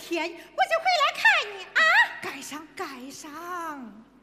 天，我就回来看你啊。 该上。